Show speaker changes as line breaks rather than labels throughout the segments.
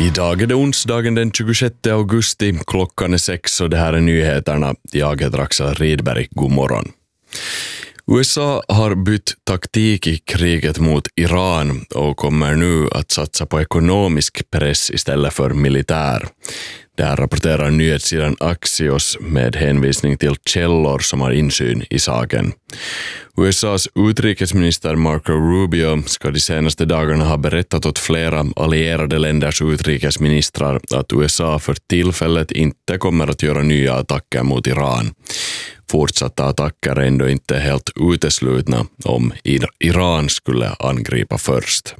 Idag är det onsdagen den 26 augusti, klockan är 6 och det här är nyheterna. Jag heter Axel Rydberg, god morgon. USA har bytt taktik i kriget mot Iran och kommer nu att satsa på ekonomisk press istället för militär. Det här rapporterar nyhetssidan Axios med hänvisning till källor som har insyn i saken. USAs utrikesminister Marco Rubio ska de senaste dagarna ha berättat åt flera allierade länders utrikesministrar att USA för tillfället inte kommer att göra nya attacker mot Iran. Fortsatta attacker är ändå inte helt uteslutna om Iran skulle angripa först.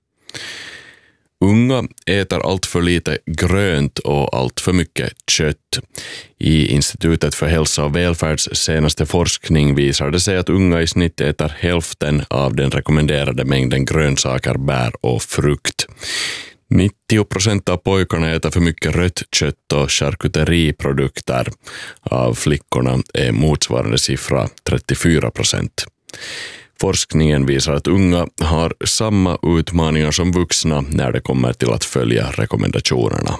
Unga äter allt för lite grönt och allt för mycket kött. I Institutet för hälsa och välfärds senaste forskning visar det sig att unga i snitt äter hälften av den rekommenderade mängden grönsaker, bär och frukt. 90% av pojkarna äter för mycket rött kött och charkuteriprodukter. Av flickorna är motsvarande siffra 34%. Forskningen visar att unga har samma utmaningar som vuxna när det kommer till att följa rekommendationerna.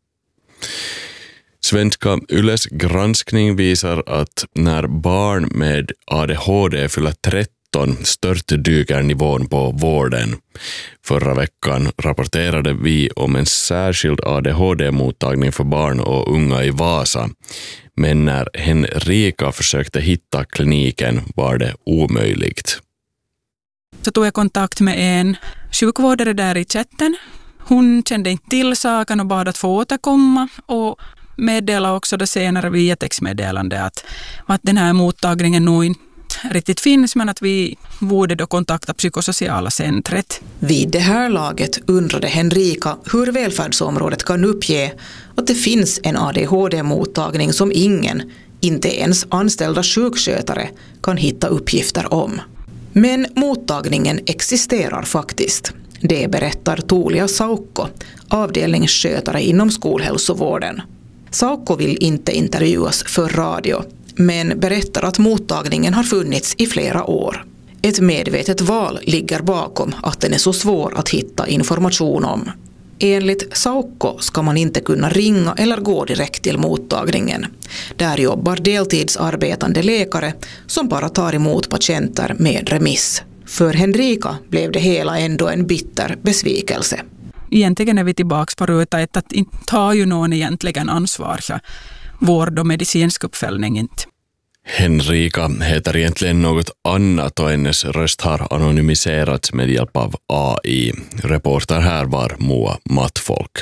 Svenska Yles granskning visar att när barn med ADHD fyller 13 störtdyker nivån på vården. Förra veckan rapporterade vi om en särskild ADHD-mottagning för barn och unga i Vasa. Men när Henrika försökte hitta kliniken var det omöjligt.
Så tog jag kontakt med en sjukvårdare där i chatten. Hon kände inte till saken och bad att få återkomma och meddelade också det senare via textmeddelande att den här mottagningen nog inte riktigt finns, men att vi borde då kontakta psykosociala centret.
Vid det här laget undrade Henrika hur välfärdsområdet kan uppge att det finns en ADHD-mottagning som ingen, inte ens anställda sjukskötare, kan hitta uppgifter om. Men mottagningen existerar faktiskt. Det berättar Tuulia Saukko, avdelningsskötare inom skolhälsovården. Saukko vill inte intervjuas för radio, men berättar att mottagningen har funnits i flera år. Ett medvetet val ligger bakom att den är så svår att hitta information om. Enligt Saukko ska man inte kunna ringa eller gå direkt till mottagningen. Där jobbar deltidsarbetande läkare som bara tar emot patienter med remiss. För Henrika blev det hela ändå en bitter besvikelse.
Egentligen är vi tillbaka på ruta ett att inte tar ju någon egentligen ansvar för vård och medicinsk uppföljning inte.
Henrika heter egentligen något annat och hennes röst har anonymiserats med hjälp av AI. Reporter här var Moa Mattfolk.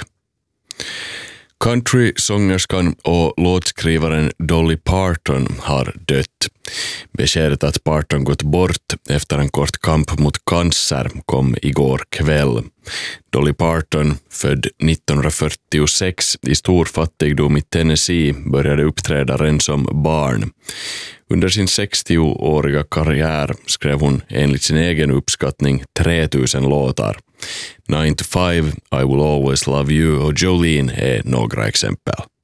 Country-sångerskan och låtskrivaren Dolly Parton har dött. Beskedet att Parton gått bort efter en kort kamp mot cancer kom igår kväll. Dolly Parton, född 1946 i stor fattigdom i Tennessee, började uppträda redan som barn. Under sin 60-åriga karriär skrev hon enligt sin egen uppskattning 3000 låtar. 9 to 5, I Will Always Love You och Jolene är några exempel.